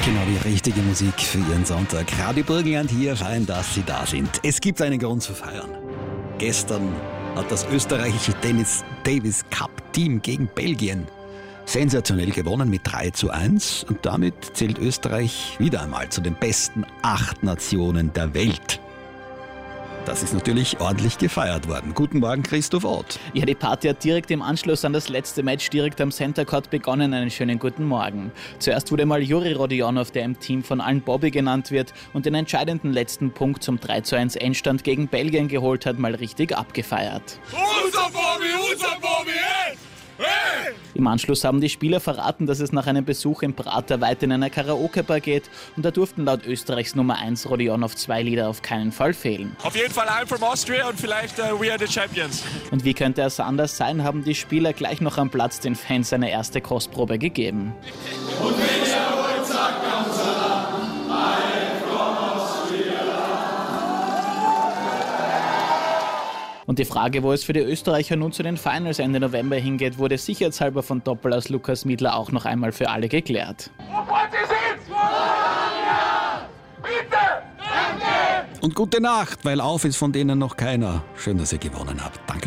Genau die richtige Musik für Ihren Sonntag. Radio Burgenland hier, fein, dass Sie da sind. Es gibt einen Grund zu feiern. Gestern hat das österreichische Tennis Davis Cup Team gegen Belgien sensationell gewonnen mit 3:1 und damit zählt Österreich wieder einmal zu den besten 8 Nationen der Welt. Das ist natürlich ordentlich gefeiert worden. Guten Morgen, Christoph Ott. Ja, die Party hat direkt im Anschluss an das letzte Match direkt am Center Court begonnen. Einen schönen guten Morgen. Zuerst wurde mal Juri Rodionov, der im Team von allen Bobby genannt wird und den entscheidenden letzten Punkt zum 3:1 Endstand gegen Belgien geholt hat, mal richtig abgefeiert. Unser Bobby, hey! Hey! Im Anschluss haben die Spieler verraten, dass es nach einem Besuch im Prater weit in einer Karaoke-Bar geht und da durften laut Österreichs Nummer 1 Rodionov 2 Lieder auf keinen Fall fehlen. Auf jeden Fall I'm from Austria und vielleicht We are the Champions. Und wie könnte es anders sein, haben die Spieler gleich noch am Platz den Fans eine erste Kostprobe gegeben. Und wenn ihr wollt, sagt ganz I'm from Austria. Und die Frage, wo es für die Österreicher nun zu den Finals Ende November hingeht, wurde sicherheitshalber von Doppelass Lukas Miedler auch noch einmal für alle geklärt. Bitte! Danke! Und gute Nacht, weil auf ist von denen noch keiner. Schön, dass ihr gewonnen habt. Danke.